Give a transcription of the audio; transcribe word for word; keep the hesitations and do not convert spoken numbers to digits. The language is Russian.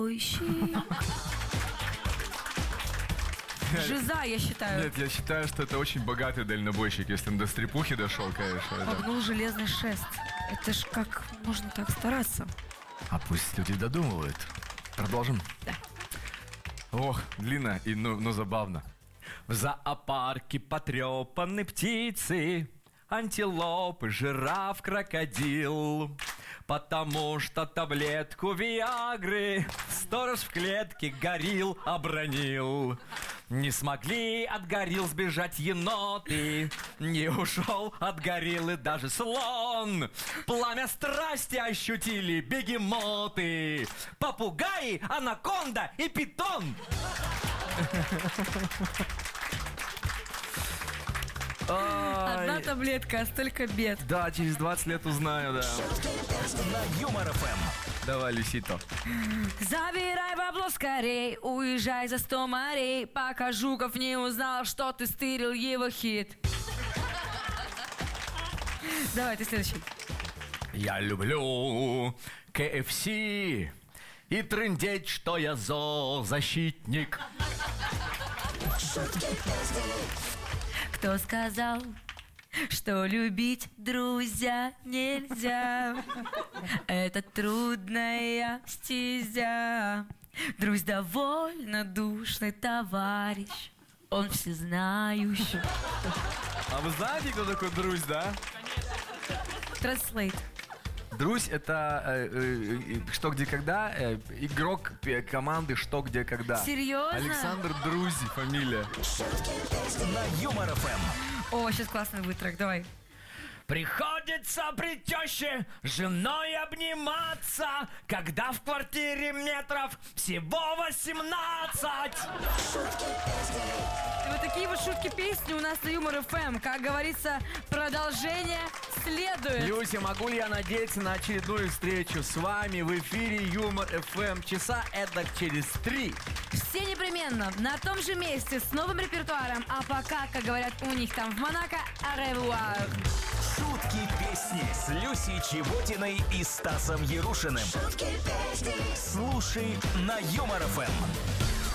Жиза, я считаю. Нет, я считаю, что это очень богатый дальнобойщик, если он до стрепухи дошел, конечно. Это... Погнул железный шест. Это ж как можно так стараться? А пусть люди додумывают. Продолжим? Да. Ох, длинно и ну, ну забавно. В зоопарке потрепаны птицы, антилопы, жираф, крокодил. Потому что таблетку Виагры сторож в клетке горилл обронил. Не смогли от горилл сбежать еноты, не ушел от гориллы даже слон. Пламя страсти ощутили бегемоты, попугаи, анаконда и питон. Одна таблетка, а столько бед. Да, через двадцать лет узнаю, да. На Юмор эф эм. Давай, Люсито. Забирай бабло скорей, уезжай за сто морей, пока Жуков не узнал, что ты стырил его хит. Давай, ты следующий. Я люблю кей эф си и трындеть, что я зоозащитник. Кто сказал, что любить друзья нельзя? Это трудная стезя. Друзь довольно душный товарищ, он всезнающий. А вы знаете, кто такой Друзь, да? Translate. Друзь — это э, э, что, где, когда, э, игрок команды «Что, где, когда». Серьезно? Александр Друзь фамилия. На Юмор эф эм. О, сейчас классный будет трек, давай. Приходится при теще женой обниматься, когда в квартире метров всего восемнадцать. И вот такие вот шутки-песни у нас на Юмор эф эм. Как говорится, продолжение следует. Люся, могу ли я надеяться на очередную встречу с вами в эфире Юмор эф эм часа эдак через три? Все непременно на том же месте с новым репертуаром. А пока, как говорят у них там в Монако, аревуар. Шутки песни с Люсей Чеботиной и Стасом Ярушиным. Слушай на Юмор эф эм.